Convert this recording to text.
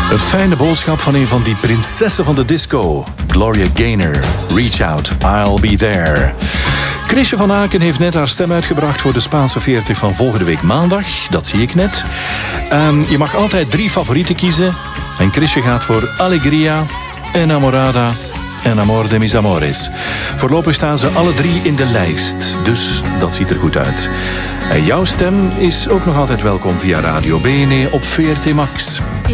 Een fijne boodschap van een van die prinsessen van de disco. Gloria Gaynor. Reach out, I'll be there. Chrisje van Aken heeft net haar stem uitgebracht voor de Spaanse 40 van volgende week maandag. Dat zie ik net. Je mag altijd 3 favorieten kiezen. En Chrisje gaat voor Alegria, Enamorada en Amor de mis amores. Voorlopig staan ze alle 3 in de lijst. Dus dat ziet er goed uit. En jouw stem is ook nog altijd welkom via Radio BNE op VRT Max.